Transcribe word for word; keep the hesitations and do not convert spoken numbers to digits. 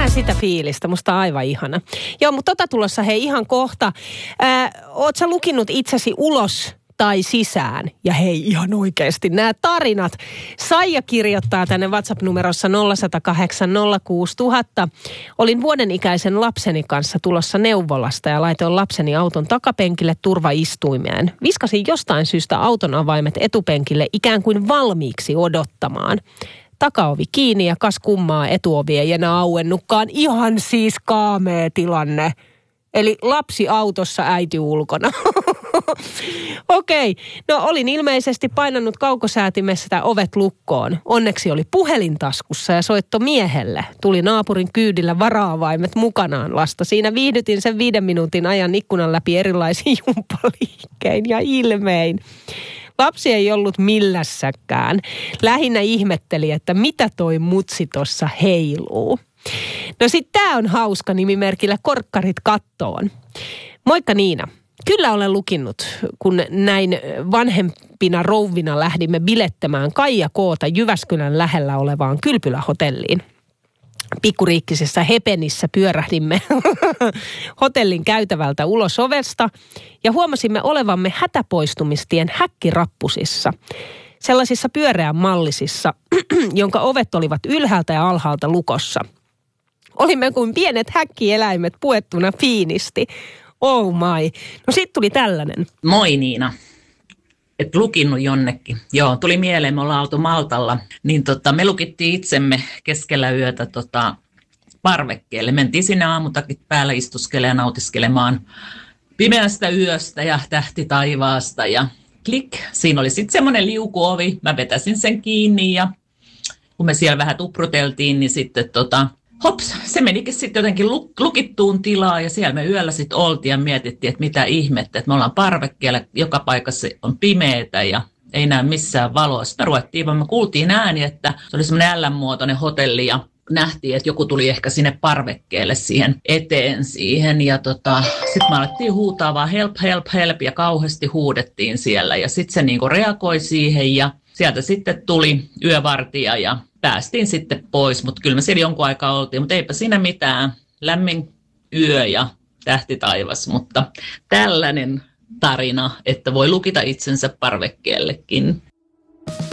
näen sitä fiilistä. Musta on aivan ihana. Joo, mutta tota tulossa hei ihan kohta. Ää, oot sä lukinut itsesi ulos tai sisään? Ja hei, ihan oikeasti nämä tarinat. Saija kirjoittaa tänne WhatsApp-numerossa nolla yksi nolla kahdeksan nolla kuusi nolla nolla nolla. Olin vuoden ikäisen lapseni kanssa tulossa neuvolasta ja laitoin lapseni auton takapenkille turvaistuimeen. Viskasin jostain syystä auton avaimet etupenkille ikään kuin valmiiksi odottamaan. Takaovi kiinni ja kas kummaa etuovi ei enää auennutkaan. Ihan siis kaamea tilanne. Eli lapsi autossa, äiti ulkona. Okei, okay. No olin ilmeisesti painanut kaukosäätimessä ovet lukkoon. Onneksi oli puhelin taskussa ja soitto miehelle. Tuli naapurin kyydillä vara-avaimet mukanaan lasta. Siinä viihdytin sen viiden minuutin ajan ikkunan läpi erilaisiin jumppaliikkein ja ilmein. Lapsi ei ollut millässäkään. Lähinnä ihmetteli, että mitä toi mutsi tossa heiluu. No sit tää on hauska nimimerkillä Korkkarit kattoon. Moikka Niina. Kyllä olen lukinnut, kun näin vanhempina rouvina lähdimme bilettämään Kaija Koota Jyväskylän lähellä olevaan kylpylähotelliin. Pikkuriikkisessä Hepenissä pyörähdimme hotellin käytävältä ulos ovesta ja huomasimme olevamme hätäpoistumistien häkkirappusissa. Sellaisissa pyöreän mallisissa, jonka ovet olivat ylhäältä ja alhaalta lukossa. Olimme kuin pienet häkkieläimet puettuna fiinisti. Oh my. No sit tuli tällainen. Moi Niina. Et lukinnut jonnekin. Joo, tuli mieleen, me ollaan oltu Maltalla. Niin tota, me lukittiin itsemme keskellä yötä tota, parvekkeelle. Mentiin sinne aamutakit päällä istuskelemaan ja nautiskelemaan pimeästä yöstä ja tähti taivaasta. Ja klik, siinä oli sitten semmoinen liukuovi. Mä vetäsin sen kiinni ja kun me siellä vähän tupruteltiin, niin sitten tota... Hops, se menikin sitten jotenkin lukittuun tilaan ja siellä me yöllä sitten oltiin ja mietittiin, että mitä ihmettä, että me ollaan parvekkeella, joka paikassa on pimeätä ja ei näe missään valoa. Sitten me ruvettiin, vaan me kuultiin ääni, että se oli semmoinen ällänmuotoinen hotelli ja nähtiin, että joku tuli ehkä sinne parvekkeelle siihen eteen siihen ja tota, sitten me alettiin huutaa vaan help, help, help ja kauheasti huudettiin siellä ja sitten se niinku reagoi siihen ja sieltä sitten tuli yövartija ja päästiin sitten pois, mutta kyllä me siellä jonkun aikaa oltiin, mutta eipä siinä mitään. Lämmin yö ja tähti taivas, mutta tällainen tarina, että voi lukita itsensä parvekkeellekin.